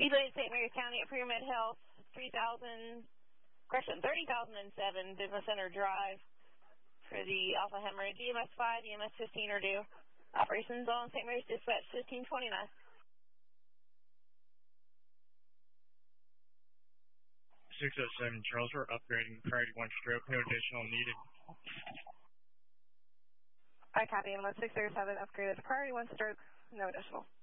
Evaluate St. Mary's County at Pyramid Health, 30,007 Business Center Drive for the alpha hemorrhage. EMS 5, EMS 15 are due. Operations on St. Mary's Dispatch 1529. 607 Charles, we're upgrading priority 1 stroke, no additional needed. I copy, EMS 607 upgraded to priority 1 stroke, no additional.